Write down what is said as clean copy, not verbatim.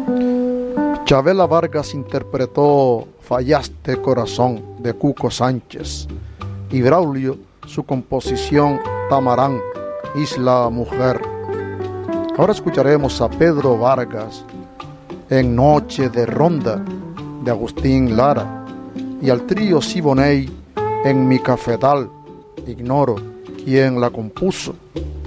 Chavela Vargas interpretó Fallaste Corazón de Cuco Sánchez y Braulio su composición Tamarán, Isla Mujer. Ahora escucharemos a Pedro Vargas en Noche de Ronda de Agustín Lara y al trío Siboney en Mi Cafetal, ignoro quién la compuso.